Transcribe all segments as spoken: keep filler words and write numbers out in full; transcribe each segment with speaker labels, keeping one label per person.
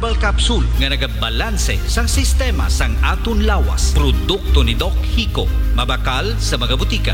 Speaker 1: Herbal Capsule nga nagabalanse sang sistema sang aton lawas. Produkto ni Doc Hico. Mabakal sa mga butika.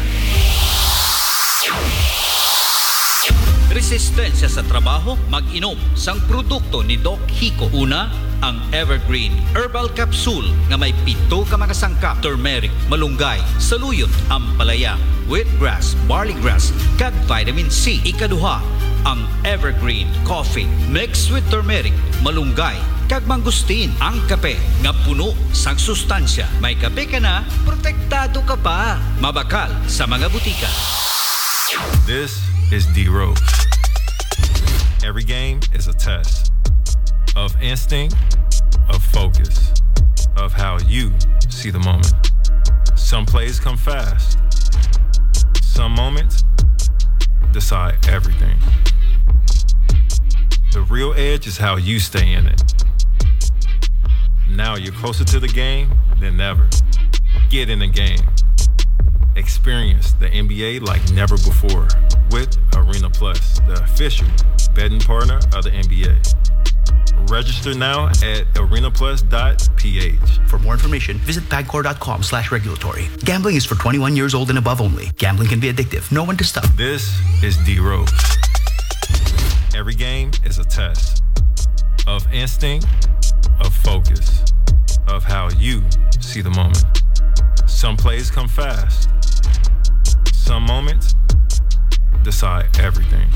Speaker 1: Resistensya sa trabaho, mag-inom sang produkto ni Doc Hico. Una, ang Evergreen Herbal Capsule nga may pito ka mga sangkap: turmeric, malunggay, saluyot, ampalaya, wheatgrass, barley grass, kag vitamin C. Ikaduha, ang Evergreen Coffee mixed with turmeric, malunggay, kag mangustin. Ang kape nga puno sang sustansya. May kape ka na, protektado ka pa. Mabakal sa mga butika.
Speaker 2: This is D-Rose. Every game is a test of instinct, of focus, of how you see the moment. Some plays come fast. Some moments decide everything. The real edge is how you stay in it. Now you're closer to the game than ever. Get in the game. Experience the N B A like never before with Arena Plus, the official betting partner of the N B A. Register now at arena plus dot p h.
Speaker 3: For more information, visit pagcor.com slash regulatory. Gambling is for twenty-one years old and above only. Gambling can be addictive. Know when to stop.
Speaker 2: This is D-Rose. Every game is a test of instinct, of focus, of how you see the moment. Some plays come fast. Some moments decide everything.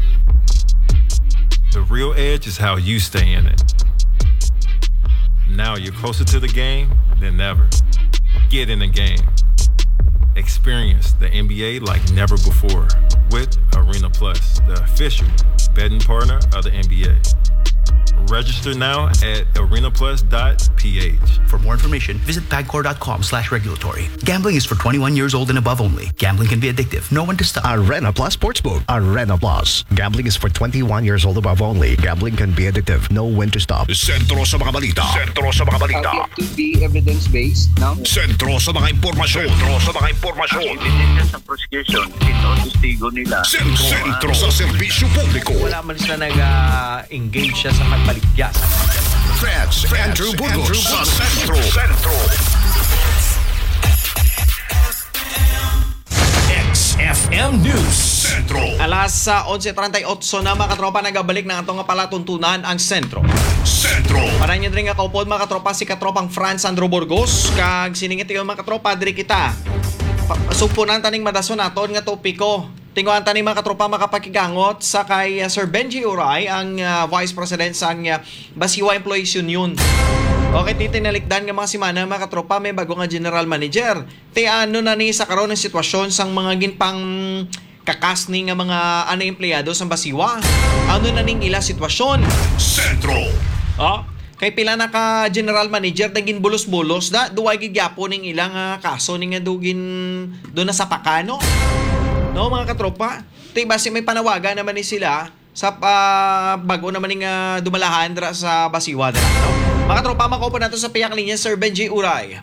Speaker 2: The real edge is how you stay in it. Now you're closer to the game than ever. Get in the game. Experience the N B A like never before with Arena Plus, the official betting partner of the N B A. Register now at arena plus dot p h.
Speaker 3: For more information, visit pagcor.com slash regulatory. Gambling is for twenty-one years old and above only. Gambling can be addictive. Know when to stop.
Speaker 4: Arena Plus Sportsbook. Arena Plus. Gambling is for twenty-one years old above only. Gambling can be addictive. Know when to stop.
Speaker 5: Sentro sa mga balita. Sentro sa mga balita.
Speaker 6: Uh, it to be evidence-based now.
Speaker 5: Sentro sa mga impormasyon. Sentro sa mga impormasyon.
Speaker 7: Hindi sa prosecution, ito ang testigo nila.
Speaker 5: Sentro, Sentro sa serbisyo publiko.
Speaker 8: Wala man sila nag-engage siya sa pagbaligya.
Speaker 5: Freds, Andrew Burgos sa Sentro. Sentro. X F M News Sentro.
Speaker 8: Alas sa eleven thirty-eight na mga katropa nagabalik ng atong palatuntunan ang Sentro.
Speaker 5: Sentro.
Speaker 8: Para niyo diri nga kaupod mga katropa si katropang Franz Andrew Burgos kag siningit yung mga katropa diri kita. Supunan taning madason naton nga topiko. Tinguan taning mga katropa makapakigangot sa kay uh, Sir Benji Uray ang uh, Vice President sa uh, Basiwa Employees Union. Okay, titinalikdan nga mga simana mga katropa may bago nga General Manager. Ti ano na ni sa karon ng sitwasyon sang mga ginpang kakasni nga mga ano empleyado sa Basiwa. Ano na ning ila sitwasyon?
Speaker 5: Sentro.
Speaker 8: Oh, kay pila na ka General Manager dagin bulos-bulos da duway gigyapo ning ilang uh, kaso ning nga dugin do na sa Pakano. No mga katropa, ti basi may panawagan naman ni sila sa uh, bago naman ning uh, dumalahan dra sa Basiwa dra. No? Mga katropa, makaupo nato sa piyak linya Sir Benji Uray.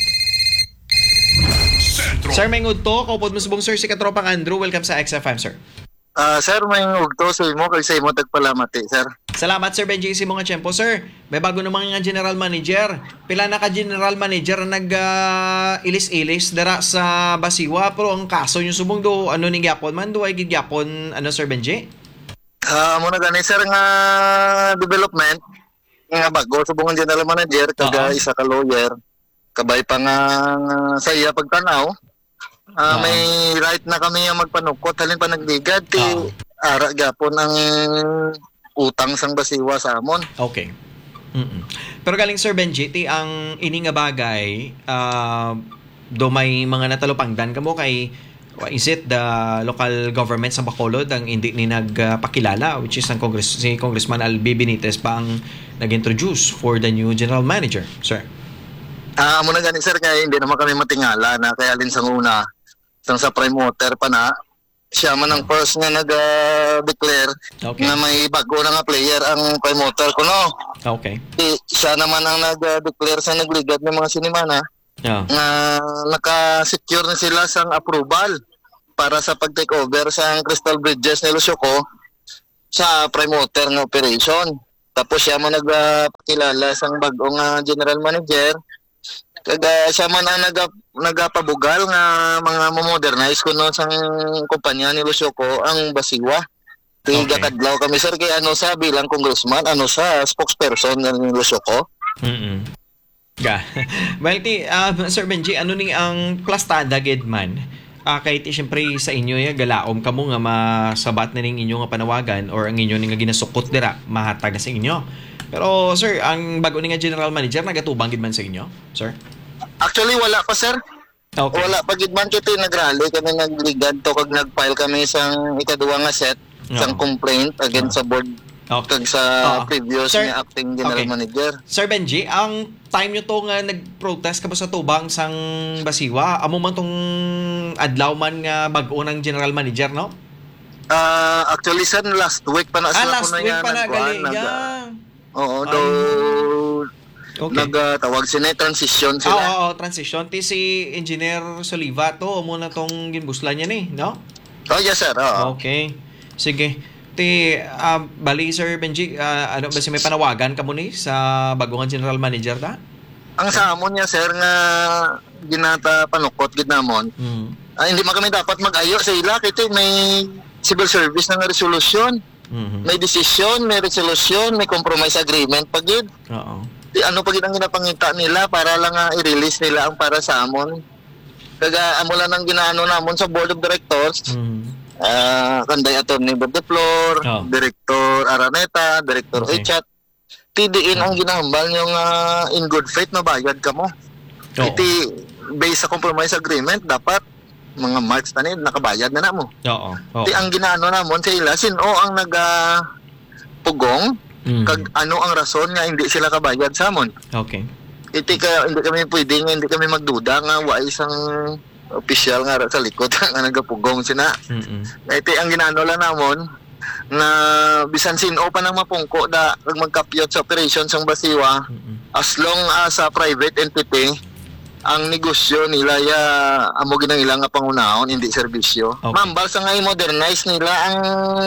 Speaker 5: Sentro.
Speaker 8: Sir, may ngudto, kaupod mo subong sir si katropang Andrew. Welcome sa X F M, sir.
Speaker 7: Ah, sir, may ugto sa imo kay sa imo tagpalamati, sir.
Speaker 8: Salamat Sir Benji si mga tiyempo, sir. May bago namang nga General Manager. Pila na ka General Manager nag uh, ilis-ilis dara sa Basiwa pero ang kaso yung subong do ano ning gyapon man do ay gyapon ano Sir Benji?
Speaker 7: Ah, uh, mo na gani sir nga development nga bago subong General Manager kaga uh-huh. isa ka lawyer kabay pa nga sa iya pagtanaw. Ah, uh, uh-huh. May right na kami nga magpanukot halin pa nagligad ti uh-huh. ara gyapon ang utang sang Basiwa sa amon.
Speaker 8: Okay. Mm-mm. Pero galing Sir Benji, ti ang ini nga bagay, uh, do may mga natalupangdan kamo kay is it the local government sa Bacolod ang hindi ni nagpakilala, uh, which is ang Congress, si Congressman Albi Benitez pa ang nag-introduce for the new general manager, sir?
Speaker 7: Ah, uh, muna gani sir kay hindi naman kami matingala na kaya alin sang una sang sa promoter pa na siya man ang first nga nag-declare uh, okay. na may bago na nga player ang promoter ko no.
Speaker 8: Okay.
Speaker 7: I, siya naman ang nag-declare sa nagligad ng mga sinimana yeah. na naka-secure na sila sang approval para sa pag-take over sa Crystal Bridges ni Lucio ko sa promoter ng operation. Tapos siya mo nagpakilala sang bagong nga general manager. Kaga siya man ang naga, nagapabugal nga mga modernize kuno sang kumpanya ni Lucio ko ang Basiwa. Tiga
Speaker 8: Okay.
Speaker 7: kadlaw kami sir kay ano sa bilang congressman, ano sa spokesperson ng Lucio ko.
Speaker 8: Mm. Ga. Well, ti, um, Sir Benji, ano ni ang plastada gid man? Ah, kay ti syempre sa inyo ya galaom kamo nga masabat na ning inyo nga panawagan or ang inyo ni nga ginasukot dira mahatag na sa inyo. Pero sir, ang bago ni nga general manager nagatubang gid man sa inyo, sir?
Speaker 7: Actually wala pa sir.
Speaker 8: Okay.
Speaker 7: Wala pa gid man kiti nagrally kami nagligad to kag nagfile kami sang ikaduwa nga set sang
Speaker 8: Oo.
Speaker 7: complaint against sa board
Speaker 8: Okay.
Speaker 7: kag sa
Speaker 8: Oo.
Speaker 7: previous
Speaker 8: Sir,
Speaker 7: ni acting general
Speaker 8: okay.
Speaker 7: manager.
Speaker 8: Sir Benji, ang time nyo to nga nag-protest ka ba sa tubang sang Basiwa? Amo man tong adlaw man nga bag-o ng general manager, no?
Speaker 7: Ah, actually sir last week pa na
Speaker 8: Ah,
Speaker 7: sila
Speaker 8: last
Speaker 7: ko na
Speaker 8: week
Speaker 7: yan
Speaker 8: pa na
Speaker 7: nagkuhan,
Speaker 8: gali.
Speaker 7: nag-
Speaker 8: Yeah.
Speaker 7: Oo,
Speaker 8: Ay.
Speaker 7: do
Speaker 8: Okay.
Speaker 7: nagtawag sila transition
Speaker 8: Oo,
Speaker 7: sila.
Speaker 8: oo, transition. Ti si Engineer Soliva to, amo na tong ginbuslan niya ni, no?
Speaker 7: Oh, yes sir. Oo.
Speaker 8: Okay. Sige. Ti, ah, bali Sir Benji, ah, ano ba si may panawagan ka mo ni sa bagong general manager ta?
Speaker 7: Ang sa amon niya sir nga ginata panukot gid namon.
Speaker 8: Mm.
Speaker 7: Ah, hindi man kami dapat mag-ayo sa ila kay may civil service na nga resolution,
Speaker 8: Mhm.
Speaker 7: may decision, may resolution, may compromise agreement pag gid.
Speaker 8: Oo.
Speaker 7: Di ano pag ang ginapangita nila para lang nga i-release nila ang para sa amon. Kaga amo lang ang ginaano namon sa board of directors.
Speaker 8: Mm.
Speaker 7: Ah, kanday attorney Bob de Flor,
Speaker 8: Oh.
Speaker 7: Director Araneta, Director
Speaker 8: Okay.
Speaker 7: Echat. T D N ang ginahambal yung ah, in good faith na bayad ka mo.
Speaker 8: Oo.
Speaker 7: Iti based sa compromise agreement dapat mga March tanid nakabayad na namo.
Speaker 8: Oo. Oo.
Speaker 7: Ti ang ginaano namon sa ila sino ang naga pugong
Speaker 8: Mm.
Speaker 7: kag ano ang rason nga hindi sila kabayad sa amon.
Speaker 8: Okay.
Speaker 7: Iti ka hindi kami pwede nga hindi kami magduda nga wa isang opisyal nga sa likod nga nagapugong sina.
Speaker 8: Mm-mm.
Speaker 7: Ito ang ginano lang namon na bisan sino pa nang mapungko da kag magkapyot sa operations ang Basiwa
Speaker 8: Mm-mm.
Speaker 7: as long as a private entity ang negosyo nila ya amo ginang ilang nga pangunahon hindi serbisyo.
Speaker 8: Okay.
Speaker 7: Mambal sa nga i-modernize nila ang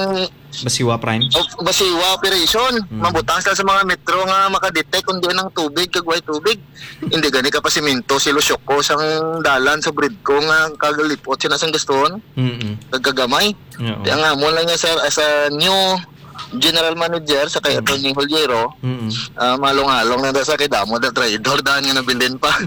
Speaker 8: Basiwa Prime.
Speaker 7: of Basiwa operation.
Speaker 8: Mm.
Speaker 7: Mabutang sila sa mga metro nga makadetect kung di ng tubig kag way tubig. Hindi gani ka pa simento si Lusyoko sang dalan sa Bridco nga kagalipot sina sang gaston
Speaker 8: Mm-mm.
Speaker 7: kagagamay.
Speaker 8: Oo.
Speaker 7: Kaya nga mo lang niya sir as a new general manager sa kay Atty. Juliero,
Speaker 8: Mm-mm.
Speaker 7: ah, malong-along na daw sa kay Damo da trader daan nga nabilin pa.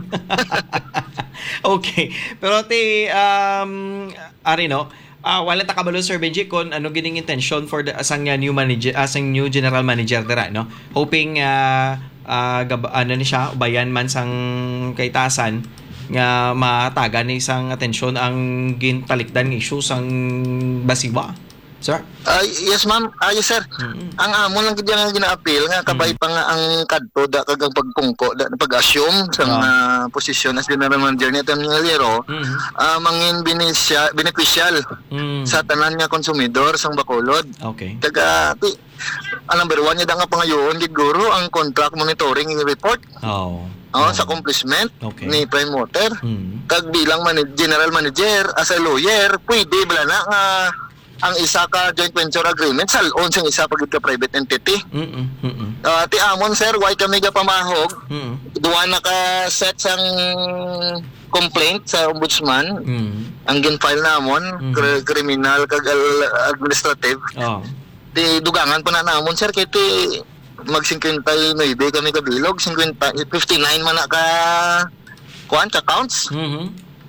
Speaker 8: Okay. Pero ti um ari no, ah wala ta kabalo Sir Benji kon ano gining intention for the asang uh, new manager asang new general manager dira no. Hoping uh, uh, gab- ano ni siya bayan man sang kaitasan nga mataga ni isang atensyon ang gintalikdan ng issue sang Basiwa. Sir?
Speaker 7: Ay yes ma'am, ay yes sir.
Speaker 8: Mm-mm.
Speaker 7: Ang amo lang gid nga gina-appeal nga kabay pa nga ang kadto da kag ang pagpungko da pag-assume sa
Speaker 8: Ah.
Speaker 7: uh, posisyon as general manager ni Atty. Juliero,
Speaker 8: Mhm.
Speaker 7: ah, mangin beneficia- beneficial
Speaker 8: Mm.
Speaker 7: sa tanan nga konsumidor sang Bacolod.
Speaker 8: Okay.
Speaker 7: Taga ti, ang number one niya da nga pangayoon gid guro ang contract monitoring report.
Speaker 8: Oh.
Speaker 7: Oh, sa accomplishment
Speaker 8: Okay.
Speaker 7: ni Prime Water.
Speaker 8: Mm.
Speaker 7: Kag bilang man- general manager as a lawyer, pwede bala na nga ang isa ka joint venture agreement salon sang isa pagid ka private entity.
Speaker 8: Mm. Mm.
Speaker 7: Ah, ti amon sir, why kami ga pamahog?
Speaker 8: Mm.
Speaker 7: Duwa na ka set sang complaint sa ombudsman.
Speaker 8: Mm.
Speaker 7: Ang gin-file namon,
Speaker 8: Mhm.
Speaker 7: kri- criminal kag al- administrative.
Speaker 8: Oh.
Speaker 7: Ti dugangan pa na namon sir kay ti mag fifty-nine kami kabilog, fifty, fifty-nine man na ka kuan ka counts.
Speaker 8: Mhm.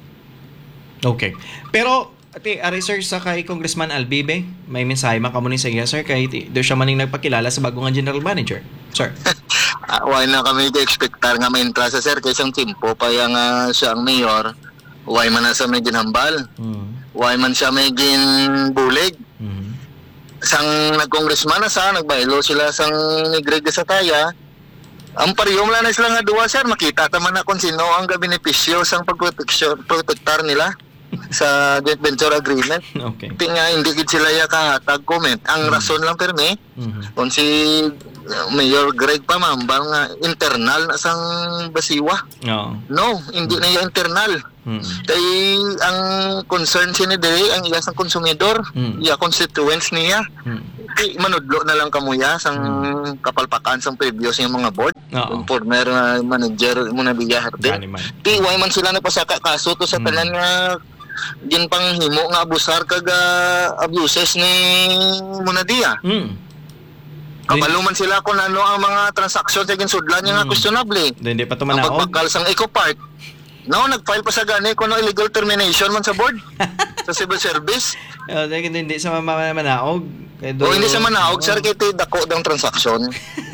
Speaker 8: Okay. Pero ati ari sir sa kay Congressman Albibe, may mensahe man kamo ni sa iya sir kay ti- do siya maning nagpakilala sa bagong nga general manager. Sir.
Speaker 7: Ah, why na kami ka-expectar nga maentra sa sir kay isang timpo pa yang ah, siya ang mayor. Why man na sa may ginhambal.
Speaker 8: Mm.
Speaker 7: Why man siya may ginbulig.
Speaker 8: Mm.
Speaker 7: Sang nag-congressman na sa nagbaylo sila sang ni Greg sa Taya. Ang pariyom lang na sila nga duwa sir, makita taman na kung sino ang benepisyo sang pagproteksyon protektar nila sa joint venture agreement.
Speaker 8: Okay.
Speaker 7: Tinga hindi gid sila ya kahatag comment. Ang rason lang perme
Speaker 8: Mhm.
Speaker 7: kung si uh, Mayor Greg Pamambal nga internal na sang Basiwa.
Speaker 8: Oo.
Speaker 7: No, hindi na ya internal.
Speaker 8: Mm.
Speaker 7: Kay ang concern siya ni Dre, ang iya sang konsumidor,
Speaker 8: Mm.
Speaker 7: iya constituents niya.
Speaker 8: Mm.
Speaker 7: Di manudlo na lang kamuya sang kapalpakan sang previous yung mga board.
Speaker 8: Oo.
Speaker 7: Yung former uh, manager mo na Villa
Speaker 8: Gani
Speaker 7: Herde.
Speaker 8: man.
Speaker 7: Di way man sila nagpasaka kaso to sa
Speaker 8: Mm.
Speaker 7: tanan nga gin panghimo nga abusar kag uh, abuses ni Munadia.
Speaker 8: Mm.
Speaker 7: Kabaluman sila kung ano ang mga transaksyon sa ginsudlan niya nga
Speaker 8: Mm.
Speaker 7: questionable.
Speaker 8: Then di pa to
Speaker 7: Ang
Speaker 8: manaog.
Speaker 7: pagpagkal sang Eco Park. No, nag-file pa sa gani kung no illegal termination man sa board sa civil service.
Speaker 8: Oh, dahil hindi, hindi sa mama manaog. Kaya
Speaker 7: O
Speaker 8: do-
Speaker 7: hindi sa manaog, sir,
Speaker 8: Oo.
Speaker 7: kay ti dako dang transaksyon.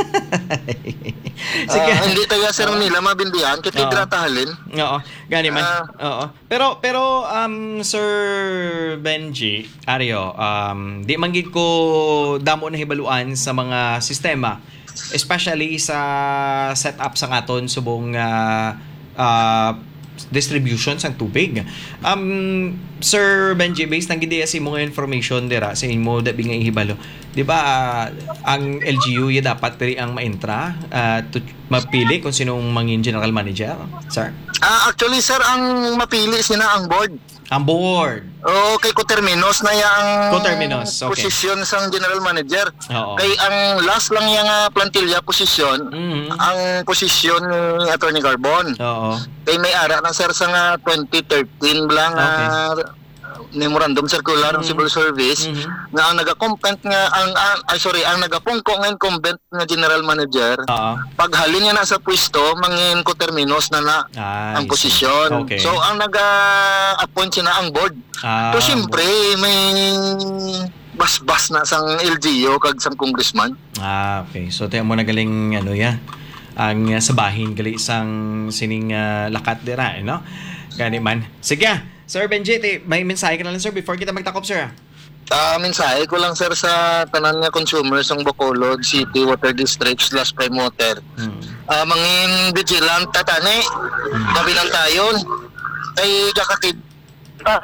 Speaker 8: Sige.
Speaker 7: Ah, hindi tayo sir nila mabindihan, kay ti
Speaker 8: Oo.
Speaker 7: dratahalin.
Speaker 8: Oo, gani man.
Speaker 7: Ah.
Speaker 8: Oo. Pero pero um Sir Benji, Ario, um di man gid ko damo na hibaluan sa mga sistema, especially sa setup sa ngaton subong uh, uh, distribution sang tubig. Um Sir Benji, based nang gidiya sa imong information dira sa imo dabi nga ihibalo. Di ba ah, ang L G U ya dapat diri ang maentra uh, to mapili kung sinong mangin general manager, sir?
Speaker 7: Ah, actually sir, ang mapili sina ang board.
Speaker 8: Ang board.
Speaker 7: O kay Coterminos na yang
Speaker 8: Coterminos, okay.
Speaker 7: posisyon sang general manager.
Speaker 8: Oo.
Speaker 7: Kay ang last lang yang uh, plantilla posisyon,
Speaker 8: Mhm.
Speaker 7: ang posisyon ni Attorney Carbon.
Speaker 8: Oo.
Speaker 7: Kay may ara na sir sa nga twenty thirteen lang ah, memorandum circular ng
Speaker 8: Mhm.
Speaker 7: civil service
Speaker 8: Mhm.
Speaker 7: nga ang nagakomment nga ang, ang ay sorry ang nagapungko nga incumbent nga general manager
Speaker 8: Oo.
Speaker 7: paghalin niya na sa pwesto mangin ko terminos na na
Speaker 8: Ah,
Speaker 7: ang
Speaker 8: I see.
Speaker 7: posisyon.
Speaker 8: Okay.
Speaker 7: So ang naga-appoint siya na ang board.
Speaker 8: Ah,
Speaker 7: So siyempre may bas-bas na sang L G U kag sang congressman.
Speaker 8: Ah, okay. So tayo mo na galing ano ya. Ang uh, sabahin gali sang sining uh, lakat dira, eh, no? Gani man. Sige. ah. Sir Benji, ti- may mensahe ka na lang sir before kita magtakop sir. ah.
Speaker 7: Ah, mensahe ko lang sir sa tanan nga consumers ng Bacolod City Water District slash Prime Water.
Speaker 8: Hmm.
Speaker 7: Ah, mangin vigilant tatani. Gabi lang tayon. Kay kakatid. Ah,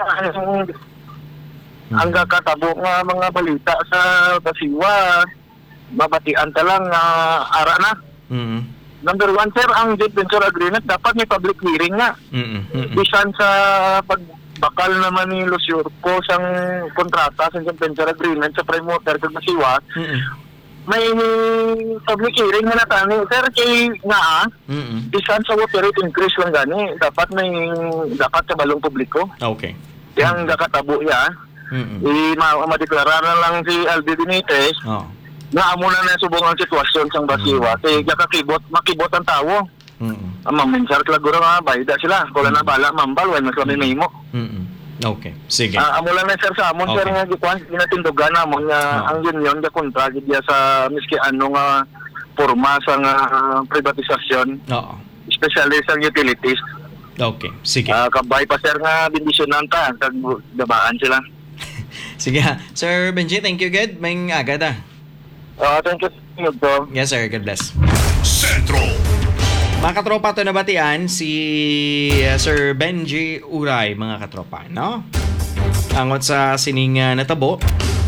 Speaker 7: ang kakatabo nga mga balita sa Basiwa. Babatian ta lang nga ara na.
Speaker 8: Mm.
Speaker 7: Number one sir, ang joint venture agreement dapat may public hearing nga.
Speaker 8: Mm. Mm.
Speaker 7: Bisan sa pagbakal naman ni Luciurco sang kontrata sa joint venture agreement sa Prime Water kag Basiwa.
Speaker 8: Mm.
Speaker 7: May public hearing na natani. Sir, kay nga ah,
Speaker 8: Mm.
Speaker 7: bisan sa water rate increase lang gani, dapat may dapat sa balong publiko.
Speaker 8: Okay.
Speaker 7: Yang kakatabo ya,
Speaker 8: Mm.
Speaker 7: i ma madeklara na lang si Albi Benitez
Speaker 8: Oh.
Speaker 7: na amo na na subong ang sitwasyon sang Basiwa. Kay kakakibot, makibot ang tawo.
Speaker 8: Mm.
Speaker 7: Ang maminsar klaguro nga bayda sila. Kula na bala mambal, wala mas kami mahimo.
Speaker 8: Mm. Okay. Sige.
Speaker 7: Ah, amo lang na sir sa amon sir
Speaker 8: Okay.
Speaker 7: nga gikuan ginatindugan namon nga
Speaker 8: Oh.
Speaker 7: ang union ga kontra gid ya sa miski ano nga porma sa nga ah, privatisasyon,
Speaker 8: Oo.
Speaker 7: especially sa utilities.
Speaker 8: Okay. Sige.
Speaker 7: Ah, kabay pa sir nga bendisyonan ta kag gabaan sila.
Speaker 8: Sige. ha. Sir Benji, thank you good. May agad ah.
Speaker 7: Ah, thank you sir.
Speaker 8: Yes sir. God bless.
Speaker 5: Centro.
Speaker 8: Mga katropa, ito nabatian si uh, Sir Benji Uray, mga katropa, no? Angot sa sining uh, natabo.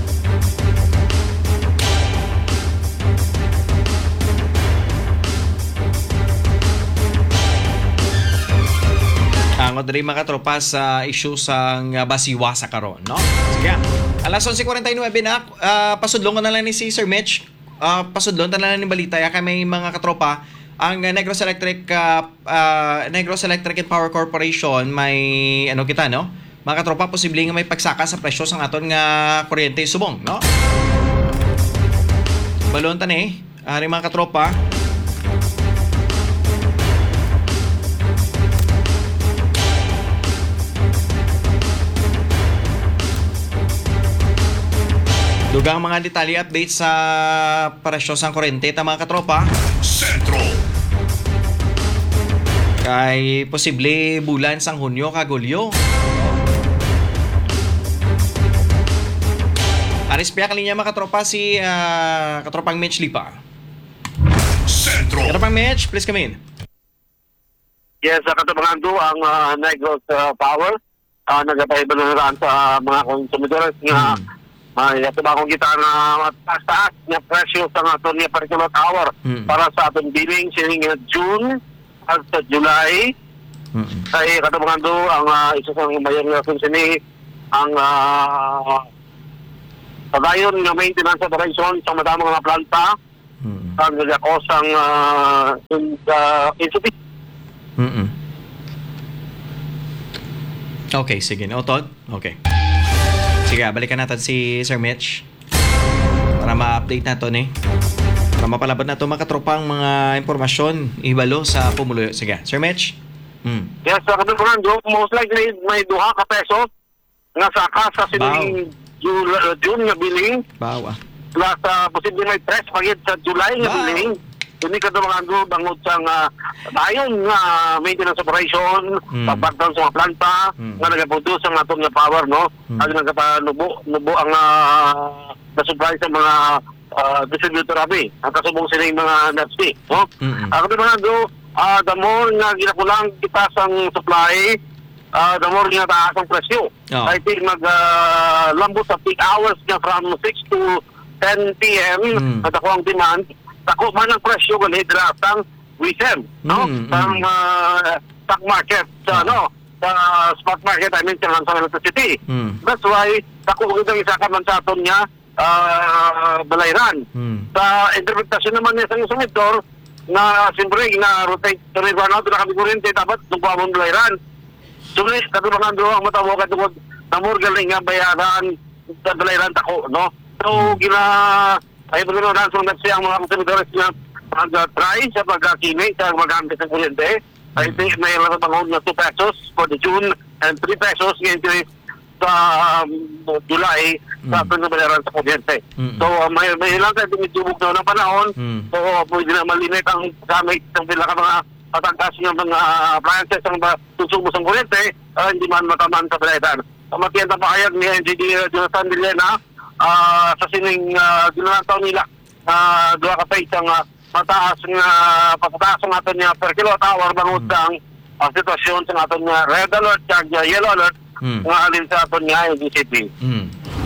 Speaker 8: Angot rin mga katropa sa issue sa uh, Basiwa sa karon, no? Sige. Alas eleven forty-nine na, uh, pasudlong ko na lang ni si Sir Mitch. Uh, pasudlong na lang ni balita. Ya kay may mga katropa ang uh, Negros Electric uh, uh, Negros Electric and Power Corporation may ano kita no mga katropa posible nga may pagsaka sa presyo sang aton nga kuryente subong no balon tan eh ari mga katropa dugang mga detalye update sa presyo sang kuryente ta mga katropa
Speaker 5: Centro.
Speaker 8: kay posible bulan sang Hunyo kag Hulyo. Aris piya kalinya mga katropa si ah, katropang Mitch Lipa.
Speaker 5: Centro.
Speaker 8: Katropang Mitch, please come in.
Speaker 7: Yes, sa katabangan do ang uh, Negros uh, Power uh, nagapahibanaran sa mga konsumidores nga may uh, tabakong kita na taas-taas na presyo sa aton nga particular tower
Speaker 8: Mm.
Speaker 7: para sa aton billing sining uh, June at sa July.
Speaker 8: Mm-mm.
Speaker 7: Ay katabangan do ang uh, isa sa bayan nga kung sini ang uh,
Speaker 9: padayon nga maintenance operation sa madamang mga planta
Speaker 8: Mm.
Speaker 9: ang nagakosang uh, uh, insufficient.
Speaker 8: Mm-mm. Okay, sige. Nautod? Okay. Sige, balikan natin si Sir Mitch para ma-update natin eh. Para mapalabot na ito makatropang mga impormasyon ibalo sa pumuluyo. Sige, Sir Mitch? Mm.
Speaker 9: Yes, sa katutunan, most likely may duha ka peso nga saka sa sining June, uh, June nga biling
Speaker 8: Bawa.
Speaker 9: plus uh, posible may press pagid sa July nga
Speaker 8: Wow.
Speaker 9: biling. Hindi ka mga ano bangod sa uh, dayon nga maintenance operation,
Speaker 8: Mm.
Speaker 9: pag-backdown sa mga planta,
Speaker 8: Mm.
Speaker 9: nga nag-produce ang aton nga power, no?
Speaker 8: Mm.
Speaker 9: Ang nagkapanubo, nubo ang uh, na-supply sa mga uh, distributor abi. Ang kasubong sila yung mga N F C, no?
Speaker 8: Mm-mm.
Speaker 9: Ang mga ano, uh, the more nga ginakulang kita sang supply, uh, the more nga taas ang presyo.
Speaker 8: Oh.
Speaker 9: I think mag uh, lambot sa peak hours nga from six to ten p m
Speaker 8: Mm.
Speaker 9: at ako ang demand, ako man ang presyo gali dira sang weekend, no?
Speaker 8: Mm,
Speaker 9: Sang
Speaker 8: mm.
Speaker 9: uh, stock market sa ano, sa spot market, I mean sa sa electricity.
Speaker 8: Mm.
Speaker 9: That's why ako ang isa ka man sa aton nga uh, balayran.
Speaker 8: Mm.
Speaker 9: Sa interpretasyon naman niya sa consumidor na siyempre na rotate to run out na kami kurente dapat tungkol ang balayran. Sulit katulungan do ang matawag at tungkol na more galing nga bayaran sa balayran tako, no? So gina ay pagkano na sa nagsiyang mga consumidores na mag-try sa pagkakini sa magamit ng kuryente. I think may lang pangahon na two pesos for the June and three pesos ngayon sa um, July sa atin na bayaran sa kuryente.
Speaker 8: Mm.
Speaker 9: So uh, may, may ilang tayo tumitubog na ng panahon.
Speaker 8: Mm.
Speaker 9: So uh, pwede na malimit ang gamit ng pila ka mga patagkas ng mga appliances ang consumo sa kuryente, uh, hindi man mataman sa bayaran. Ang matiyang tapakayag ni N G D Jonathan Villena uh, sa sining uh, ginanataw nila uh, duha ka pay ang uh, mataas nga patataas ang aton nga per kilowatt hour bangod ang uh, sitwasyon sa aton nga red alert kag uh, yellow alert
Speaker 8: Mm.
Speaker 9: nga alin sa aton nga N G C P.
Speaker 8: Mm.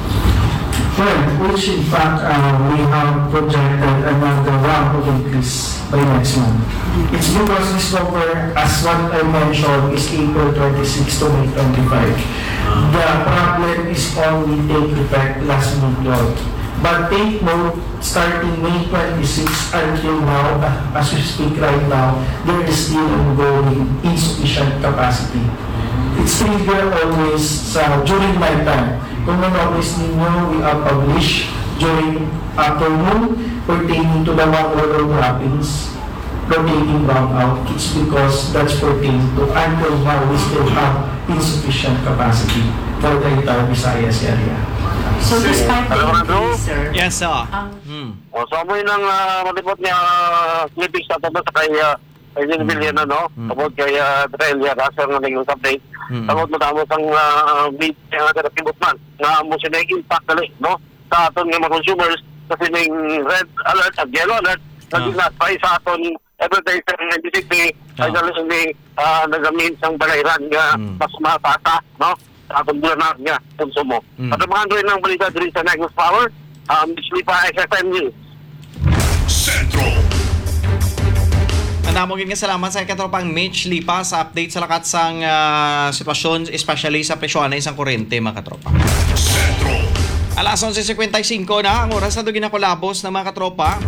Speaker 10: Well, which in fact uh, we have projected another round of increase by next month. It's because this number, as what I mentioned, is April twenty-sixth to May twenty-fifth. The problem is only take effect last month, Lord. But take note, starting May twenty-sixth until now, uh, as we speak right now, there is still ongoing insufficient capacity. It's trigger always sa during night time. Kung na-notice ninyo, we have published during afternoon pertaining to the one order wrappings, rotating brownout. It's because that's pertaining to until now we still have insufficient capacity for the entire Visayas area.
Speaker 11: So despite the
Speaker 9: Hello, Andrew?
Speaker 11: increase, sir,
Speaker 8: Yes, sir.
Speaker 11: ang
Speaker 8: Mm.
Speaker 9: O so amoy nang uh, malipot niya uh, clippings sa tabi sa kay uh, kay Jim Villena, no?
Speaker 8: Mm.
Speaker 9: Tungkol kay uh, Drelia Rasa nga naging update.
Speaker 8: Mm.
Speaker 9: Tungkol mo damo sang uh, meet nga uh, kibot man nga mo siya na impact dali, no? Sa aton nga mga consumers kasi ning red alert at yellow alert naging
Speaker 8: Ah.
Speaker 9: na sa aton everyday sa N G C P ay
Speaker 8: Ah.
Speaker 9: dali ni uh, nagamin sang balayran nga
Speaker 8: Mm.
Speaker 9: mas matata, no? Sa aton bulan nga konsumo.
Speaker 8: Mm.
Speaker 9: At ang mga android ng balita diri sa Negus Power, um, Slipa X F M News.
Speaker 5: Centro.
Speaker 8: Andamogin nga salamat sa katropang Mitch Lipa sa update sa lakat sang ah, sitwasyon, especially sa presyohan na isang kurente, mga katropa.
Speaker 5: Centro.
Speaker 8: Alas eleven fifty-five na ang oras na ito ginakulabos ng mga katropa.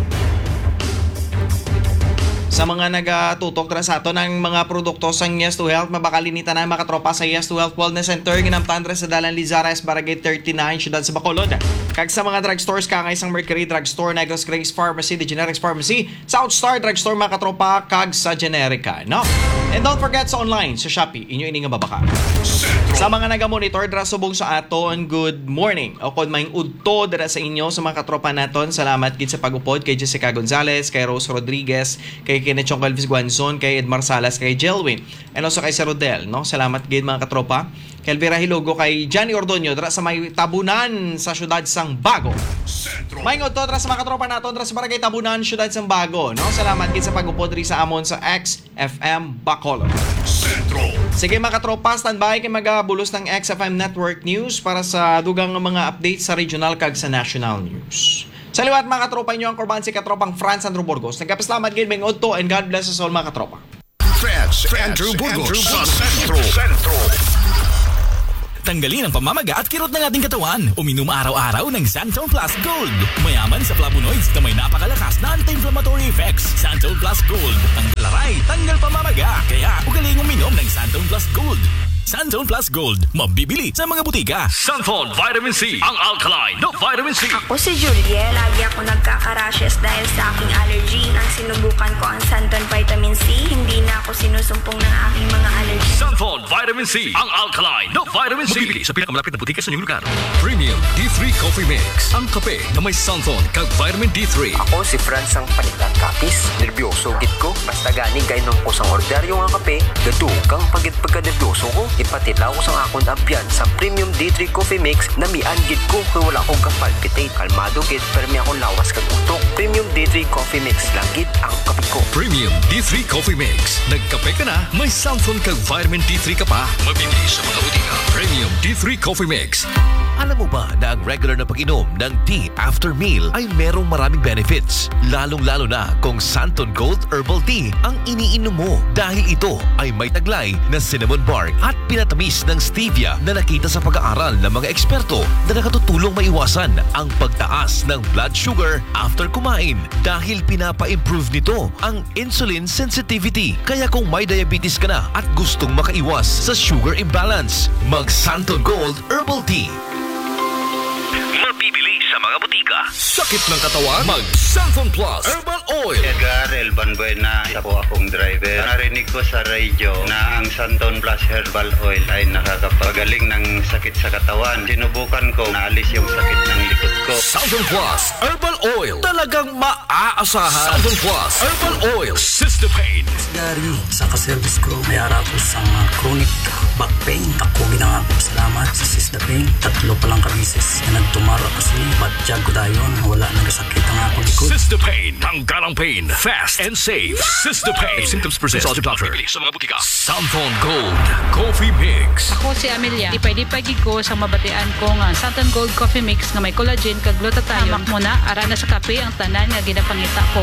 Speaker 8: Sa mga nagatutok tra sa ato ng mga produkto sa Yes to Health, mabakalinitan na mga katropa sa Yes to Health Wellness Center, ginamtaan sa Dalan Lizares, Barangay thirty-nine, Siyudad sa Bacolod. Kag sa mga drugstores, kangay isang Mercury Drugstore, Negros Grace Pharmacy, The Generics Pharmacy, South Star Drugstore, mga katropa, kag sa Generica, no? And don't forget sa online, sa Shopee, inyo ini nga babaka. Sa mga nagamonitor, dra subong sa aton, good morning. O kung may udto dra sa inyo, sa mga katropa naton, salamat gid sa pag-upod kay Jessica Gonzalez, kay Rose Rodriguez, kay Kinechong Calvis Guanzon, kay Edmar Salas, kay Jelwin, and also kay Sir Rodel, no? Salamat gid mga katropa. Kay Elvira Hilogo, kay Johnny Ordonio, dra sa may Tabunan sa Siyudad sang Bago. May udto dra sa mga katropa naton, dra sa Barangay Tabunan, Siyudad sang Bago, no? Salamat gid sa pag-upod ri sa amon sa X F M Bacolod.
Speaker 5: Centro.
Speaker 8: Sige mga katropa, standby kay magabulos ng X F M Network News para sa dugang mga updates sa regional kag sa national news. Sa liwat mga katropa inyo ang korban si katropang Franz Andrew Burgos. Nagkapasalamat gid may udto and God bless us all mga katropa.
Speaker 5: Franz Andrew Burgos sa Centro. Centro.
Speaker 12: Tanggalin ang pamamaga at kirot ng ating katawan. Uminom araw-araw ng Santon Plus Gold. Mayaman sa flavonoids na may napakalakas na anti-inflammatory effects. Santon Plus Gold. Tanggal laray, tanggal pamamaga. Kaya ugaling uminom ng Santon Plus Gold. Santon Plus Gold. Mabibili sa mga butika.
Speaker 1: Santon Vitamin C, ang alkaline na vitamin C.
Speaker 11: Ako si Julie, lagi ako nagkaka-rashes dahil sa aking allergy. Nang sinubukan ko ang Santon Vitamin C, hindi na ako sinusumpong ng aking mga allergy.
Speaker 1: Santon Vitamin C, ang alkaline na vitamin C. Mabibili sa pinakamalapit na butika sa inyong lugar. Premium D three Coffee Mix, ang kape na may Santon kag vitamin D three.
Speaker 13: Ako si Franz ang palitan kapis. Nervyoso git ko. Basta gani kay nung kusang order yung nga kape. Gadukang pagit pagka-nervyoso ko. Ipatilaw ko sa akong ambiyan sa Premium D three Coffee Mix na mian git ko kung wala akong kapalpitate. Kalmado git pero may akong lawas kag utok. Premium D three Coffee Mix lang git ang kape ko.
Speaker 1: Premium D three Coffee Mix. Nagkape ka na, may Santon kag vitamin D three ka pa. Mabibili sa mga butika. Premium D three Coffee Mix.
Speaker 14: Alam mo ba na ang regular na pag-inom ng tea after meal ay merong maraming benefits? Lalong-lalo na kung Santon Gold Herbal Tea ang iniinom mo dahil ito ay may taglay na cinnamon bark at pinatamis ng stevia na nakita sa pag-aaral ng mga eksperto na nakatutulong maiwasan ang pagtaas ng blood sugar after kumain dahil pinapa-improve nito ang insulin sensitivity. Kaya kung may diabetes ka na at gustong makaiwas sa sugar imbalance, mag Santon Gold Herbal Tea.
Speaker 1: Mabibili sa mga butika. Sakit ng katawan? Mag Santon Plus Herbal Oil.
Speaker 15: Edgar Elban Buena, isa po akong driver. Narinig ko sa radio na ang Santon Plus Herbal Oil ay nakakapagaling ng sakit sa katawan. Sinubukan ko, naalis yung sakit ng likod ko.
Speaker 1: Santon Plus Herbal Oil. Talagang maaasahan. Santon Plus Herbal Oil. Sister Pain.
Speaker 16: Dari sa kaservice ko, may harap ko sa mga chronic back pain. Ako ginangako salamat sa Sister Pain. Tatlo palang kamisis na nagtumara kasi batyag ko dayon. Wala nagasakit ang akong likod.
Speaker 1: Sister Pain. Tanggal ang pain. Fast and safe. Sister Pain. If symptoms persist, consult your doctor. Mabibili sa mga butika. Santon Gold Coffee Mix.
Speaker 17: Ako si Amelia. Ipay-dipay ko sa mabatian ko nga Santon Gold Coffee Mix nga may collagen kag glutathione. Hamak mo na, ara na sa kape ang tanan nga ginapangita ko.